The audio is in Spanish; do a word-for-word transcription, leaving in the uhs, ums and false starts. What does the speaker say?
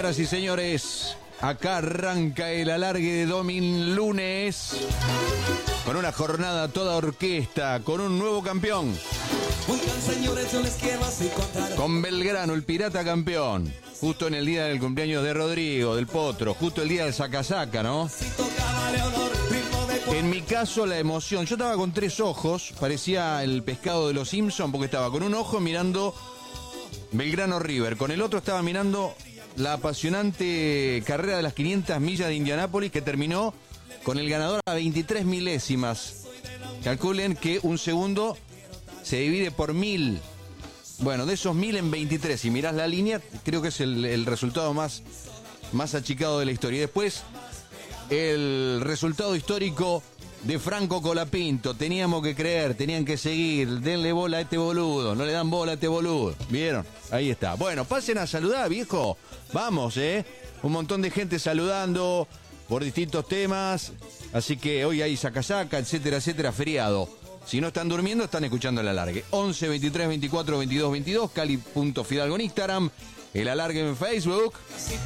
Señoras y señores, acá arranca el alargue de Domin lunes con una jornada toda orquesta, con un nuevo campeón. Con Belgrano, el pirata campeón. Justo en el día del cumpleaños de Rodrigo, del Potro, justo el día del saca-saca, ¿no? En mi caso, la emoción. Yo estaba con tres ojos, parecía el pescado de los Simpsons, porque estaba con un ojo mirando Belgrano River, con el otro estaba mirando la apasionante carrera de las quinientas millas de Indianápolis, que terminó con el ganador a veintitrés milésimas. Calculen que un segundo se divide por mil. Bueno, de esos mil en veintitrés, si mirás la línea, creo que es el, el resultado más, más achicado de la historia. Y después, el resultado histórico de Franco Colapinto. Teníamos que creer, tenían que seguir. Denle bola a este boludo, no le dan bola a este boludo. ¿Vieron? Ahí está. Bueno, pasen a saludar, viejo. Vamos, ¿eh? Un montón de gente saludando por distintos temas. Así que hoy hay saca-saca, etcétera, etcétera, feriado. Si no están durmiendo, están escuchando el alargue. once, veintitrés, veinticuatro, veintidós, veintidós, Cali punto Fidalgo en Instagram, el alargue en Facebook.